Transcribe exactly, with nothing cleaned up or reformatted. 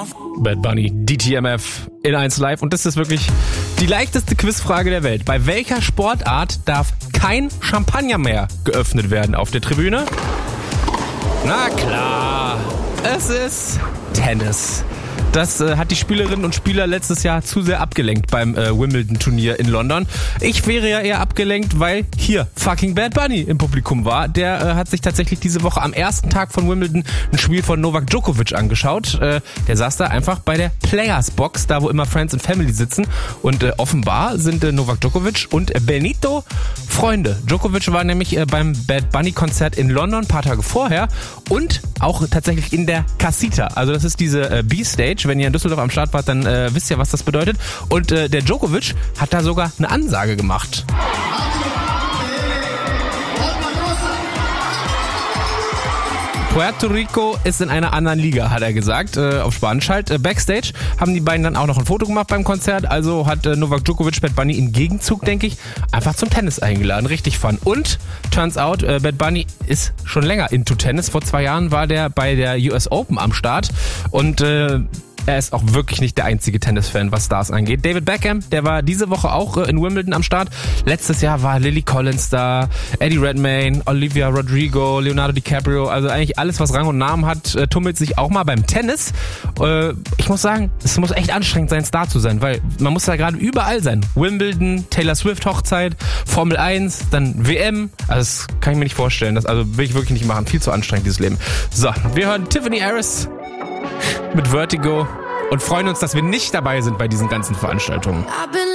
Bad Bunny, D T M F in eins Live. Und das ist wirklich die leichteste Quizfrage der Welt. Bei welcher Sportart darf kein Champagner mehr geöffnet werden auf der Tribüne? Na klar, es ist Tennis. Das äh, hat die Spielerinnen und Spieler letztes Jahr zu sehr abgelenkt beim äh, Wimbledon-Turnier in London. Ich wäre ja eher abgelenkt, weil hier fucking Bad Bunny im Publikum war. Der äh, hat sich tatsächlich diese Woche am ersten Tag von Wimbledon ein Spiel von Novak Djokovic angeschaut. Äh, der saß da einfach bei der Players Box, da wo immer Friends and Family sitzen. Und äh, offenbar sind äh, Novak Djokovic und äh, Benito Freunde. Djokovic war nämlich äh, beim Bad Bunny-Konzert in London ein paar Tage vorher und auch tatsächlich in der Casita. Also das ist diese äh, B-Stage. Wenn ihr in Düsseldorf am Start wart, dann äh, wisst ihr, was das bedeutet. Und äh, der Djokovic hat da sogar eine Ansage gemacht. Puerto Rico ist in einer anderen Liga, hat er gesagt, äh, auf Spanisch halt. Äh, Backstage haben die beiden dann auch noch ein Foto gemacht beim Konzert. Also hat äh, Novak Djokovic Bad Bunny im Gegenzug, denke ich, einfach zum Tennis eingeladen. Richtig fun. Und, turns out, äh, Bad Bunny ist schon länger into Tennis. Vor zwei Jahren war der bei der U S Open am Start. Und äh, er ist auch wirklich nicht der einzige Tennisfan, was Stars angeht. David Beckham, der war diese Woche auch in Wimbledon am Start. Letztes Jahr war Lily Collins da, Eddie Redmayne, Olivia Rodrigo, Leonardo DiCaprio. Also eigentlich alles, was Rang und Namen hat, tummelt sich auch mal beim Tennis. Ich muss sagen, es muss echt anstrengend sein, Star zu sein, weil man muss da gerade überall sein. Wimbledon, Taylor Swift Hochzeit, Formel eins, dann W M. Also das kann ich mir nicht vorstellen. Das also will ich wirklich nicht machen. Viel zu anstrengend, dieses Leben. So, wir hören Tiffany Harris mit Vertigo und freuen uns, dass wir nicht dabei sind bei diesen ganzen Veranstaltungen.